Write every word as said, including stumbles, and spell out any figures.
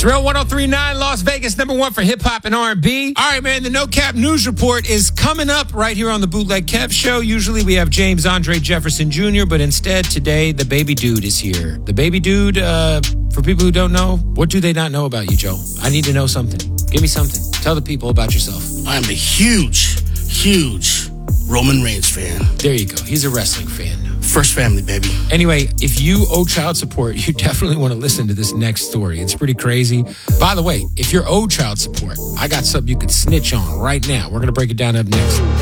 It's Real one oh three point nine, Las Vegas, number one for hip-hop and R and B. All right, man, the No Cap News Report is coming up right here on the Bootleg Kev Show. Usually we have James Andre Jefferson Junior, but instead today the baby dude is here. The baby dude, uh, for people who don't know, what do they not know about you, Joe? I need to know something. Give me something. Tell the people about yourself. I'm a huge, huge Roman Reigns fan. There you go. He's a wrestling fan. First family, baby. Anyway, if you owe child support, you definitely want to listen to this next story. It's pretty crazy. By the way, if you're owed child support, I got something you could snitch on right now. We're going to break it down up next.